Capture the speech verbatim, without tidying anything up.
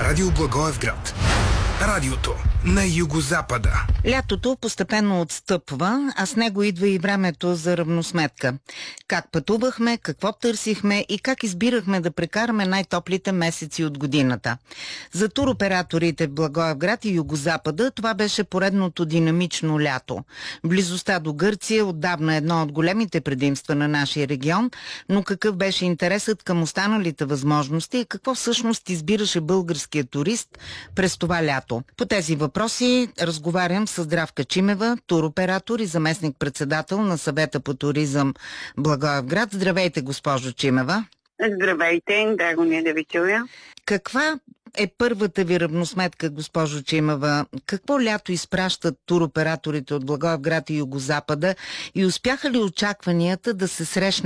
Радио Благоевград. Радиото на югозапада. Лятото постепенно отстъпва, а с него идва и времето за равносметка. Как пътувахме, какво търсихме и как избирахме да прекараме най-топлите месеци от годината. За туроператорите в Благоевград и югозапада това беше поредното динамично лято. Близостта до Гърция отдавна е едно от големите предимства на нашия регион, но какъв беше интересът към останалите възможности и какво всъщност избираше българският турист през това лято? По тези въпроси разговарям с Здравка Чимева, туроператор и заместник-председател на Съвета по туризъм Благоевград. Здравейте, госпожо Чимева. Здравейте, драго ми е да ви чуя. Каква е първата ви равносметка, госпожо Чимева? Какво лято изпращат туроператорите от Благоевград и югозапада и успяха ли очакванията да се срещнат